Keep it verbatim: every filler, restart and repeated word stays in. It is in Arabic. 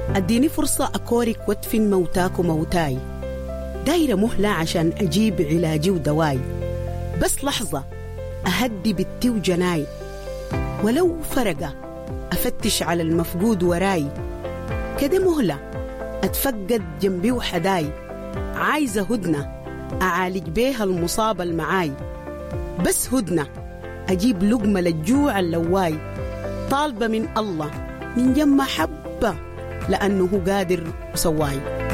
اديني فرصة أكورك وادفن موتاك وموتاي، دايرة مهلة عشان أجيب علاجي ودواي، بس لحظة أهدي بتي وجناي، ولو فرقة أفتش على المفقود وراي، كده مهلة أتفقد جنبي وحداي، عايزة هدنة أعالج بيها المصابة المعاي، بس هدنة أجيب لقمة للجوع اللواي، طالبة من الله من جمع حبة لأنه قادر وسواي.